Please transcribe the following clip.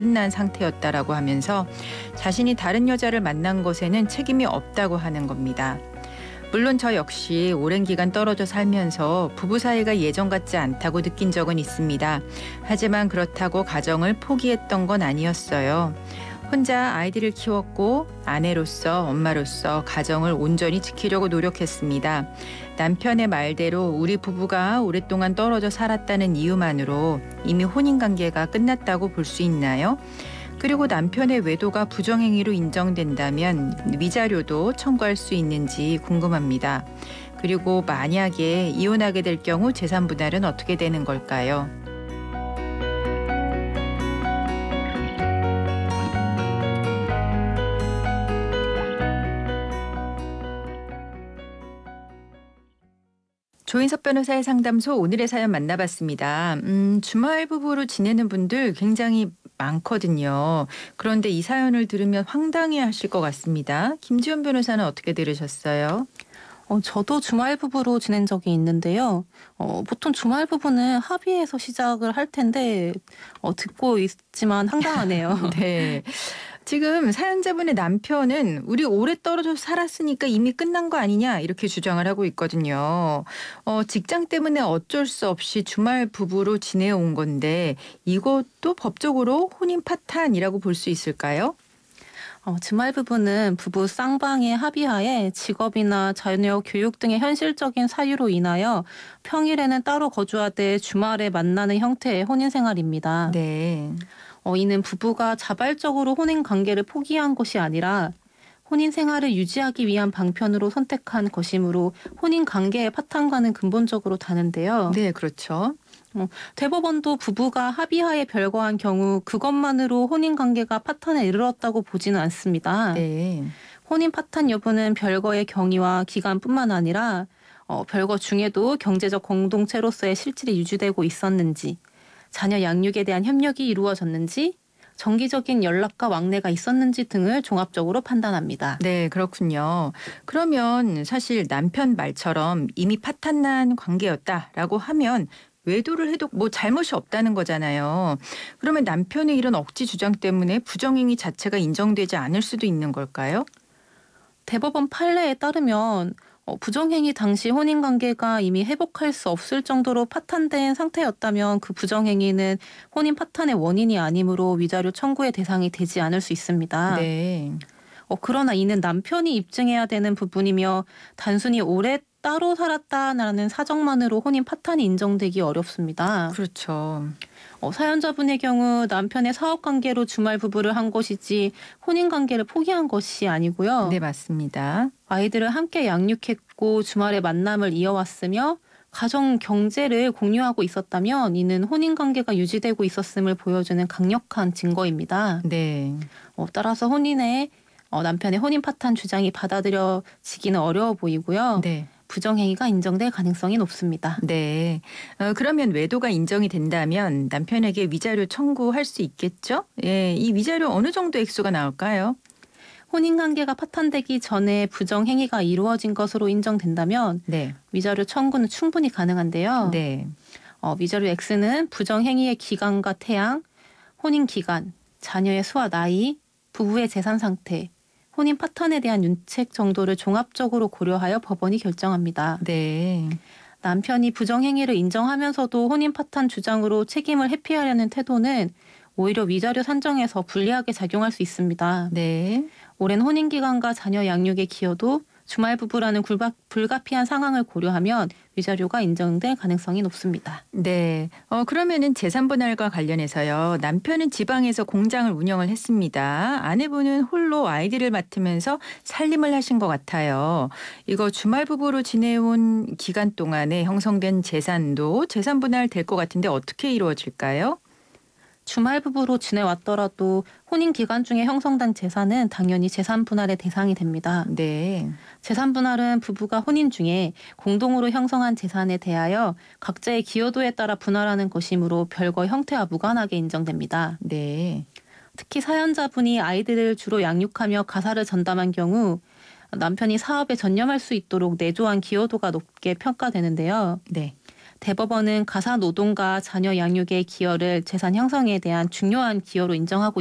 끝난 상태였다라고 하면서 자신이 다른 여자를 만난 것에는 책임이 없다고 하는 겁니다. 물론 저 역시 오랜 기간 떨어져 살면서 부부 사이가 예전 같지 않다고 느낀 적은 있습니다. 하지만 그렇다고 가정을 포기했던 건 아니었어요. 혼자 아이들을 키웠고 아내로서 엄마로서 가정을 온전히 지키려고 노력했습니다. 남편의 말대로 우리 부부가 오랫동안 떨어져 살았다는 이유만으로 이미 혼인관계가 끝났다고 볼 수 있나요? 그리고 남편의 외도가 부정행위로 인정된다면 위자료도 청구할 수 있는지 궁금합니다. 그리고 만약에 이혼하게 될 경우 재산 분할은 어떻게 되는 걸까요? 조인석 변호사의 상담소 오늘의 사연 만나봤습니다. 주말 부부로 지내는 분들 굉장히 많거든요. 그런데 이 사연을 들으면 황당해 하실 것 같습니다. 김지연 변호사는 어떻게 들으셨어요? 저도 주말 부부로 지낸 적이 있는데요. 보통 주말 부부는 합의해서 시작을 할 텐데 듣고 있지만 황당하네요. 네. 지금 사연자분의 남편은 우리 오래 떨어져 살았으니까 이미 끝난 거 아니냐 이렇게 주장을 하고 있거든요. 직장 때문에 어쩔 수 없이 주말 부부로 지내온 건데 이것도 법적으로 혼인 파탄이라고 볼 수 있을까요? 주말 부부는 부부 쌍방의 합의하에 직업이나 자녀 교육 등의 현실적인 사유로 인하여 평일에는 따로 거주하되 주말에 만나는 형태의 혼인 생활입니다. 네. 이는 부부가 자발적으로 혼인 관계를 포기한 것이 아니라 혼인 생활을 유지하기 위한 방편으로 선택한 것이므로 혼인 관계의 파탄과는 근본적으로 다른데요. 네, 그렇죠. 대법원도 부부가 합의하에 별거한 경우 그것만으로 혼인 관계가 파탄에 이르렀다고 보지는 않습니다. 네. 혼인 파탄 여부는 별거의 경위와 기간뿐만 아니라 별거 중에도 경제적 공동체로서의 실질이 유지되고 있었는지, 자녀 양육에 대한 협력이 이루어졌는지, 정기적인 연락과 왕래가 있었는지 등을 종합적으로 판단합니다. 네, 그렇군요. 그러면 사실 남편 말처럼 이미 파탄난 관계였다라고 하면 외도를 해도 뭐 잘못이 없다는 거잖아요. 그러면 남편의 이런 억지 주장 때문에 부정행위 자체가 인정되지 않을 수도 있는 걸까요? 대법원 판례에 따르면 부정행위 당시 혼인관계가 이미 회복할 수 없을 정도로 파탄된 상태였다면 그 부정행위는 혼인 파탄의 원인이 아니므로 위자료 청구의 대상이 되지 않을 수 있습니다. 네, 그러나 이는 남편이 입증해야 되는 부분이며 단순히 오래 따로 살았다라는 사정만으로 혼인 파탄이 인정되기 어렵습니다. 그렇죠. 사연자분의 경우 남편의 사업관계로 주말 부부를 한 것이지 혼인관계를 포기한 것이 아니고요. 네, 맞습니다. 아이들을 함께 양육했고 주말에 만남을 이어왔으며 가정 경제를 공유하고 있었다면 이는 혼인관계가 유지되고 있었음을 보여주는 강력한 증거입니다. 네. 따라서 남편의 혼인 파탄 주장이 받아들여지기는 어려워 보이고요. 네. 부정행위가 인정될 가능성이 높습니다. 네. 그러면 외도가 인정이 된다면 남편에게 위자료 청구할 수 있겠죠? 예, 이 위자료 어느 정도 액수가 나올까요? 혼인관계가 파탄되기 전에 부정행위가 이루어진 것으로 인정된다면 네. 위자료 청구는 충분히 가능한데요. 네. 위자료 X는 부정행위의 기간과 태양, 혼인기간, 자녀의 수와 나이, 부부의 재산 상태, 혼인 파탄에 대한 윤책 정도를 종합적으로 고려하여 법원이 결정합니다. 네. 남편이 부정행위를 인정하면서도 혼인 파탄 주장으로 책임을 회피하려는 태도는 오히려 위자료 산정에서 불리하게 작용할 수 있습니다. 네. 오랜 혼인 기간과 자녀 양육의 기여도 주말 부부라는 불가피한 상황을 고려하면 위자료가 인정될 가능성이 높습니다. 네. 그러면은 재산 분할과 관련해서요. 남편은 지방에서 공장을 운영을 했습니다. 아내분은 홀로 아이들을 맡으면서 살림을 하신 것 같아요. 이거 주말 부부로 지내온 기간 동안에 형성된 재산도 재산 분할 될 것 같은데 어떻게 이루어질까요? 주말 부부로 지내왔더라도 혼인 기간 중에 형성된 재산은 당연히 재산 분할의 대상이 됩니다. 네. 재산 분할은 부부가 혼인 중에 공동으로 형성한 재산에 대하여 각자의 기여도에 따라 분할하는 것이므로 별거 형태와 무관하게 인정됩니다. 네. 특히 사연자분이 아이들을 주로 양육하며 가사를 전담한 경우 남편이 사업에 전념할 수 있도록 내조한 기여도가 높게 평가되는데요. 네. 대법원은 가사 노동과 자녀 양육의 기여를 재산 형성에 대한 중요한 기여로 인정하고